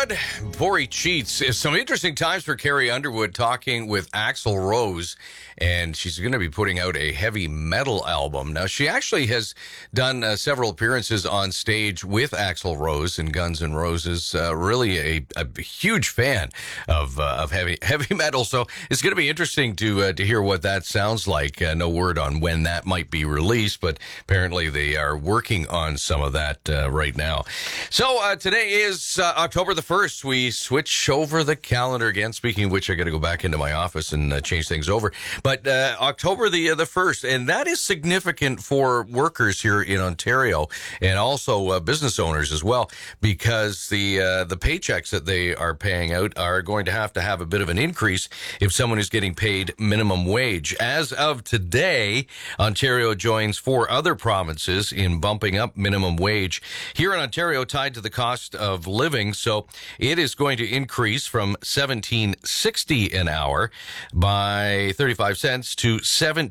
Underwood before he cheats. Some interesting times for Carrie Underwood talking with Axl Rose, and she's going to be putting out a heavy metal album. Now, she actually has done several appearances on stage with Axl Rose and Guns N' Roses. Really a huge fan of heavy metal, so it's going to be interesting to hear what that sounds like. No word on when that might be released, but apparently they are working on some of that right now. So today is October the 1st. We switch over the calendar again. Speaking of which, I got to go back into my office and change things over. But October the 1st, and that is significant for workers here in Ontario and also business owners as well, because the paychecks that they are paying out are going to have a bit of an increase if someone is getting paid minimum wage. As of today, Ontario joins 4 other provinces in bumping up minimum wage here in Ontario, tied to the cost of living. So it is going to increase from $17.60 an hour by 35 cents to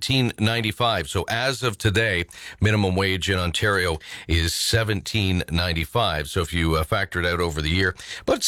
$17.95. So as of today, minimum wage in Ontario is $17.95. So if you factor it out over the year, about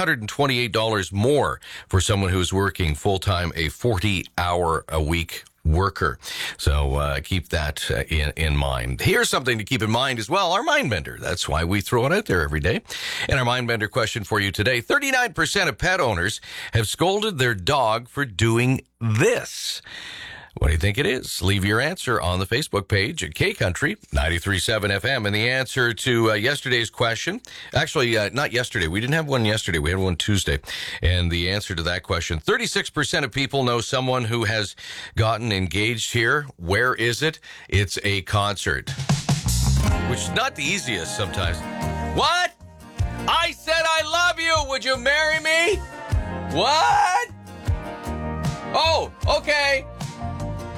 $728 more for someone who's working full-time, a 40-hour-a-week worker. So keep that in mind. Here's something to keep in mind as well, our Mind Bender. That's why we throw it out there every day. And our Mind Bender question for you today: 39% of pet owners have scolded their dog for doing this. What do you think it is? Leave your answer on the Facebook page at K-Country 93.7 FM. And the answer to yesterday's question, actually, not yesterday. We didn't have one yesterday. We had one Tuesday. And the answer to that question, 36% of people know someone who has gotten engaged here. Where is it? It's a concert, which is not the easiest sometimes. What? I said I love you. Would you marry me? What? Oh, okay.